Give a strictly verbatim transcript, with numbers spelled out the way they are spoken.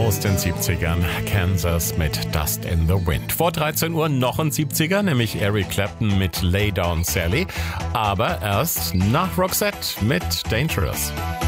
aus den siebzigern. Kansas mit Dust in the Wind. Vor dreizehn Uhr noch ein siebziger, nämlich Eric Clapton mit Lay Down Sally. Aber erst nach Roxette mit Dangerous.